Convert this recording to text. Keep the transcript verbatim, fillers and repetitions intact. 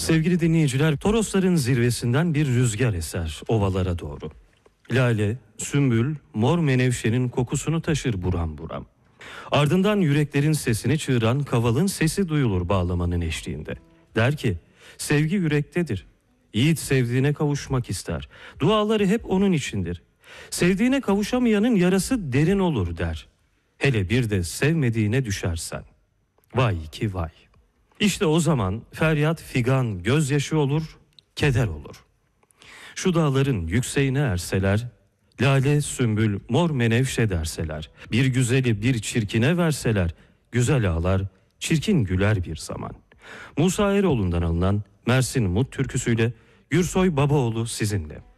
Sevgili dinleyiciler, Torosların zirvesinden bir rüzgar eser ovalara doğru. Lale, sümbül, mor menevşenin kokusunu taşır buram buram. Ardından yüreklerin sesini çığıran kavalın sesi duyulur bağlamanın eşliğinde. Der ki, sevgi yürektedir. Yiğit sevdiğine kavuşmak ister. Duaları hep onun içindir. Sevdiğine kavuşamayanın yarası derin olur der. Hele bir de sevmediğine düşersen. Vay ki vay. İşte o zaman feryat figan gözyaşı olur, keder olur. Şu dağların yükseğine erseler, lale, sümbül, mor menevşe derseler, bir güzeli bir çirkine verseler, güzel ağlar, çirkin güler bir zaman. Musa Eroğlu'ndan alınan Mersin Mut türküsüyle Gürsoy Babaoğlu sizinle.